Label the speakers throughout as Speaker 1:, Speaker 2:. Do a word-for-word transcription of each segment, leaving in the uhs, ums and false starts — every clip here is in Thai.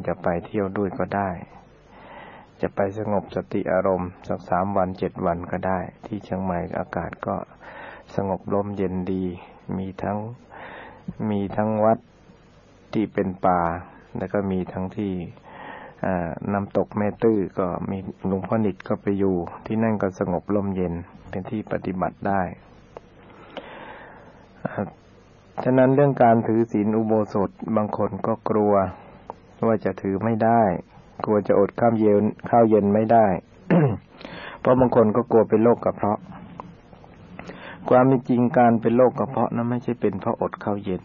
Speaker 1: จะไปเที่ยวด้วยก็ได้จะไปสงบสติอารมณ์สักสามวันเจ็ดวันก็ได้ที่เชียงใหม่อากาศก็สงบลมเย็นดีมีทั้งมีทั้งวัดที่เป็นป่าแล้วก็มีทั้งที่น้ำตกแม่ตื้อก็มีหลวงพ่อนิดก็ไปอยู่ที่นั่นก็สงบลมเย็นเป็นที่ปฏิบัติได้ฉะนั้นเรื่องการถือศีลอุโบสถบางคนก็กลัวว่าจะถือไม่ได้กลัวจะอดข้าวเย็นข้าวเย็นไม่ได้ เพราะบางคนก็กลัวเป็นโรคกระเพาะความจริงการเป็นโรคกระเพาะนั้นไม่ใช่เป็นเพราะอดข้าวเย็น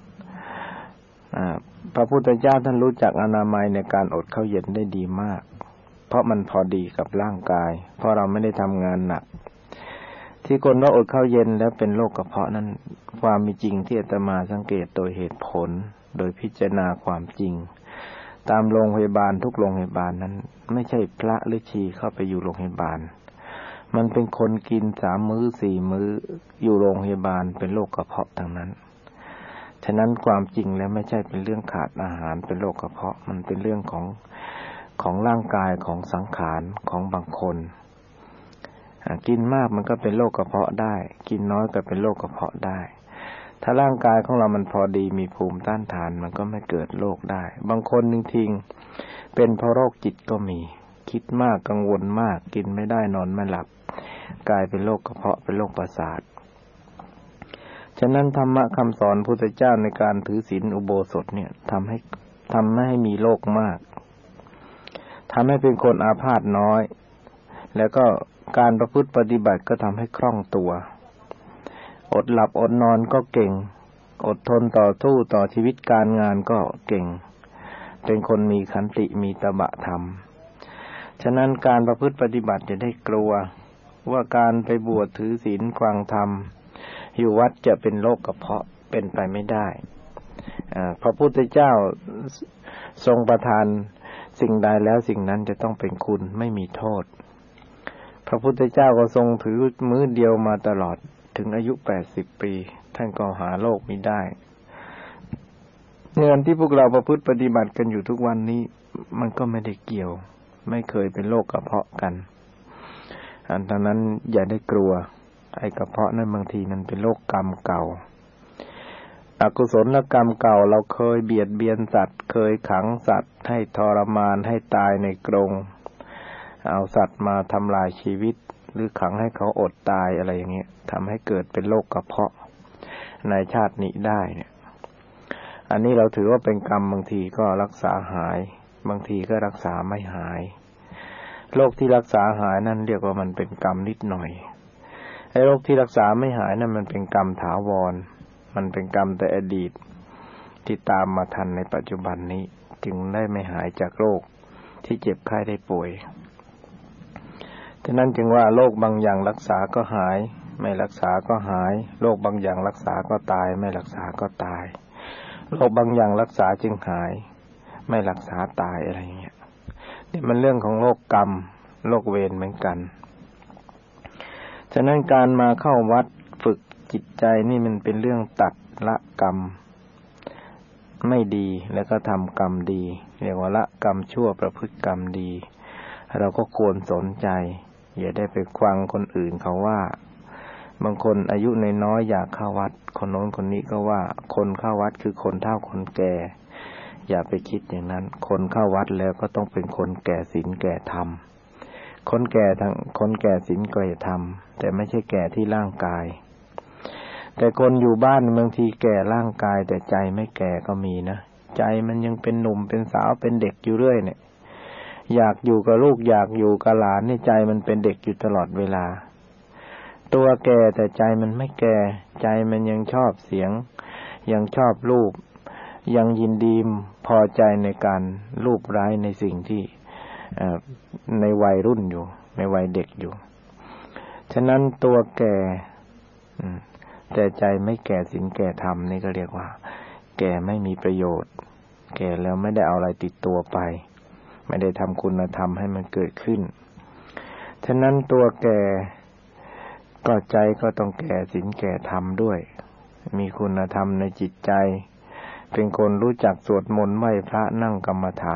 Speaker 1: พระพุทธเจ้าท่านรู้จักอนามัยในการอดข้าวเย็นได้ดีมากเพราะมันพอดีกับร่างกายเพราะเราไม่ได้ทำงานหนักที่คนว่าอดข้าวเย็นแล้วเป็นโรคกระเพาะนั้นความมีจริงที่อาตมาสังเกตโดยเหตุผลโดยพิจารณาความจริงตามโรงพยาบาลทุกโรงพยาบาลนั้นไม่ใช่พระหรือชีเข้าไปอยู่โรงพยาบาลมันเป็นคนกินสามมื้อสี่มื้ออยู่โรงพยาบาลเป็นโรคกระเพาะทั้งนั้นฉะนั้นความจริงแล้วไม่ใช่เป็นเรื่องขาดอาหารเป็นโรคกระเพาะมันเป็นเรื่องของของร่างกายของสังขารของบางคนกินมากมันก็เป็นโรคกระเพาะได้กินน้อยก็เป็นโรคกระเพาะได้ถ้าร่างกายของเรามันพอดีมีภูมิต้านทานมันก็ไม่เกิดโรคได้บางคนจริงๆเป็นเพราะโรคจิตก็มีคิดมากกังวลมากกินไม่ได้นอนไม่หลับกลายเป็นโรคกระเพาะเป็นโรคประสาทฉะนั้นธรรมะคำสอนพุทธเจ้าในการถือศีลอุโบสถเนี่ยทำให้ทำไม่ให้มีโรคมากทำให้เป็นคนอาพาธน้อยแล้วก็การประพฤติปฏิบัติก็ทำให้คล่องตัวอดหลับอดนอนก็เก่งอดทนต่อสู้ต่อชีวิตการงานก็เก่งเป็นคนมีขันติมีตบะธรรมฉะนั้นการประพฤติปฏิบัติจะได้กลัวว่าการไปบวชถือศีลฟังธรรมอยู่วัดจะเป็นโรคกระเพาะเป็นไปไม่ได้พระพุทธเจ้าทรงประทานสิ่งใดแล้วสิ่งนั้นจะต้องเป็นคุณไม่มีโทษพระพุทธเจ้าก็ทรงถือมื้อเดียวมาตลอดถึงอายุแปดสิบปีท่านก็หาโรคไม่ได้เงินที่พวกเราประพฤติปฏิบัติกันอยู่ทุกวันนี้มันก็ไม่ได้เกี่ยวไม่เคยเป็นโรคกระเพาะกันอันนั้นอย่าได้กลัวไอ้กระเพาะนั้นบางทีมันเป็นโรคกรรมเก่าอกุศลกรรมเก่าเราเคยเบียดเบียนสัตว์เคยขังสัตว์ให้ทรมานให้ตายในกรงเอาสัตว์มาทำลายชีวิตหรือขังให้เขาอดตายอะไรอย่างเงี้ยทำให้เกิดเป็นโรคกระเพาะในชาตินี้ได้เนี่ยอันนี้เราถือว่าเป็นกรรมบางทีก็รักษาหายบางทีก็รักษาไม่หายโรคที่รักษาหายนั่นเรียกว่ามันเป็นกรรมนิดหน่อยไอ้โรคที่รักษาไม่หายนั่นมันเป็นกรรมถาวรมันเป็นกรรมแต่อดีตที่ตามมาทันในปัจจุบันนี้จึงได้ไม่หายจากโรคที่เจ็บไข้ได้ป่วยฉะนั้นจึงว่าโรคบางอย่างรักษาก็หายไม่รักษาก็หายโรคบางอย่างรักษาก็ตายไม่รักษาก็ตายโรคบางอย่างรักษาจึงหายไม่รักษาตายอะไรอย่างเงี้ยนี่มันเรื่องของโรคกรรมโรคเวรเหมือนกันฉะนั้นการมาเข้าวัดฝึกจิตใจนี่มันเป็นเรื่องตัดละกรรมไม่ดีแล้วก็ทำกรรมดีเรียกว่าละกรรมชั่วประพฤติกรรมดีเราก็ควรสนใจอย่าได้ไปฟังคนอื่นเขาว่าบางคนอายุน้อยๆอยากเข้าวัดคนโน้นคนนี้ก็ว่าคนเข้าวัดคือคนเฒ่าคนแก่อย่าไปคิดอย่างนั้นคนเข้าวัดแล้วก็ต้องเป็นคนแก่ศีลแก่ธรรมคนแก่ทั้งคนแก่ศีลแก่ธรรมแต่ไม่ใช่แก่ที่ร่างกายแต่คนอยู่บ้านบางทีแก่ร่างกายแต่ใจไม่แก่ก็มีนะใจมันยังเป็นหนุ่มเป็นสาวเป็นเด็กอยู่เรื่อยเนี่ยอยากอยู่กับลูกอยากอยู่กับหลานนี่ใจมันเป็นเด็กอยู่ตลอดเวลาตัวแก่แต่ใจมันไม่แก่ใจมันยังชอบเสียงยังชอบรูปยังยินดีพอใจในการรูปร้ายในสิ่งที่ในวัยรุ่นอยู่ในวัยเด็กอยู่ฉะนั้นตัวแก่แต่ใจไม่แก่ศีลแก่ธรรมนี่ก็เรียกว่าแก่ไม่มีประโยชน์แก่แล้วไม่ได้เอาอะไรติดตัวไปไม่ได้ทำคุณธรรมให้มันเกิดขึ้นฉะนั้นตัวแก่ก็ใจก็ต้องแก่ศีลแก่ธรรมด้วยมีคุณธรรมในจิตใจเป็นคนรู้จักสวดมนต์ไหว้พระนั่งกรรมฐาน